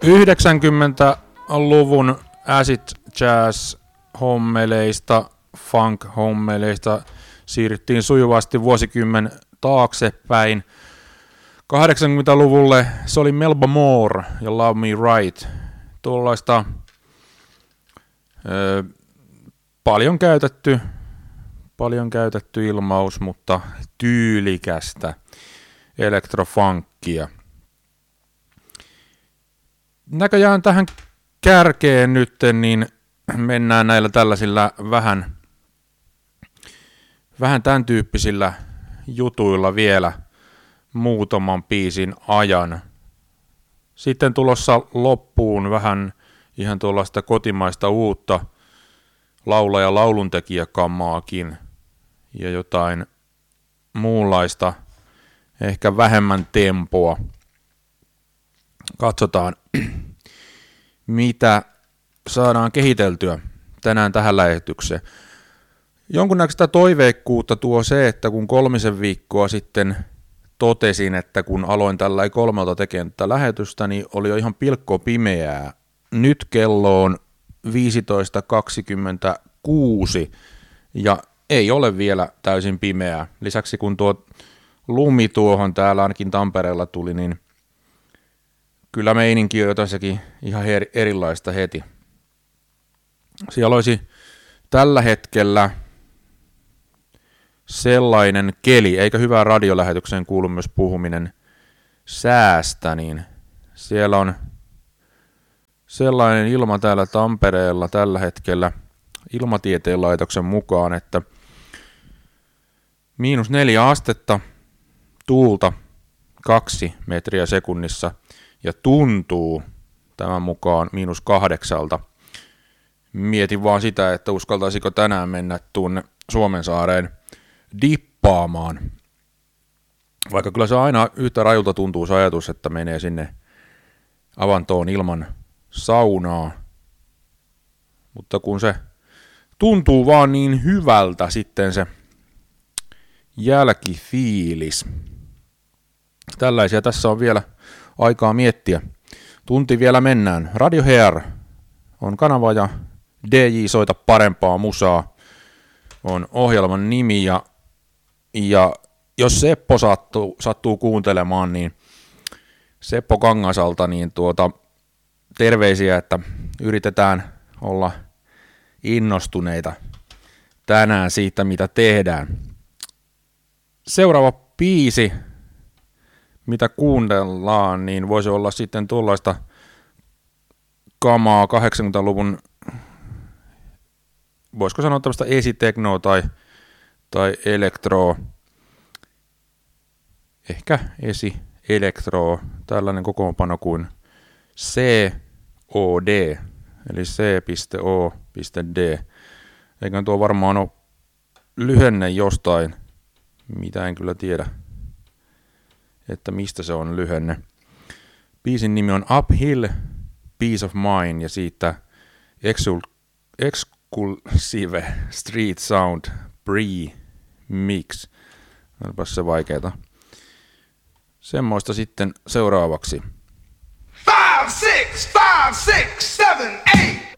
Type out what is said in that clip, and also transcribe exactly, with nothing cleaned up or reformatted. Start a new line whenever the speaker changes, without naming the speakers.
yhdeksänkymmentäluvun acid jazz hommeleista, funk hommeleista siirryttiin sujuvasti vuosikymmen taaksepäin. kahdeksankymmentäluvulle se oli Melba Moore ja Love Me Right. Tuollaista ö, paljon käytetty, paljon käytetty ilmaus, mutta tyylikästä elektrofunkkia. Näköjään tähän kärkeen nyt, niin mennään näillä tällaisilla vähän, vähän tämän tyyppisillä jutuilla vielä muutaman biisin ajan. Sitten tulossa loppuun vähän ihan tuollaista kotimaista uutta laula- ja lauluntekijäkammaakin ja jotain muunlaista, ehkä vähemmän tempoa. Katsotaan, mitä saadaan kehiteltyä tänään tähän lähetykseen. Jonkunnäköistä toiveikkuutta tuo se, että kun kolmisen viikkoa sitten totesin, että kun aloin tällä kolmelta tekemään tätä lähetystä, niin oli jo ihan pilkko pimeää. Nyt kello on viisitoista kaksikymmentäkuusi ja ei ole vielä täysin pimeää. Lisäksi kun tuo lumi tuohon täällä ainakin Tampereella tuli, niin kyllä meininki on jotainkin ihan erilaista heti. Siellä olisi tällä hetkellä sellainen keli, eikä hyvään radiolähetykseen kuulu myös puhuminen säästä, niin siellä on sellainen ilma täällä Tampereella tällä hetkellä Ilmatieteen laitoksen mukaan, että miinus neljä astetta, tuulta kaksi metriä sekunnissa ja tuntuu tämän mukaan miinus kahdeksalta. Mietin vaan sitä, että uskaltaisiko tänään mennä tuonne Suomensaareen dippaamaan. Vaikka kyllä se aina yhtä rajulta tuntuu se ajatus, että menee sinne avantoon ilman saunaa. Mutta kun se tuntuu vaan niin hyvältä sitten se jälkifiilis. Tällaisia tässä on vielä aikaa miettiä. Tunti vielä mennään. Radio Hair on kanava ja D J Soita parempaa musaa on ohjelman nimi ja, ja jos Seppo sattuu, sattuu kuuntelemaan, niin Seppo Kangasalta niin tuota, terveisiä, että yritetään olla innostuneita tänään siitä, mitä tehdään. Seuraava biisi, mitä kuunnellaan, niin voisi olla sitten tuollaista kamaa kahdeksankymmentäluvun, voisiko sanoa tällaista esiteknoa tai, tai elektroa, ehkä esi-elektroa, tällainen kokoonpano kuin C O D, eli C O D, eikä tuo varmaan ole lyhenne jostain, mitä en kyllä tiedä, että mistä se on lyhenne. Biisin nimi on Uphill, Peace of Mind ja siitä Exul- Exclusive Street Sound Pre-Mix. Onpas se vaikeeta. Semmoista sitten seuraavaksi.
Five, six, five, six, seven, eight.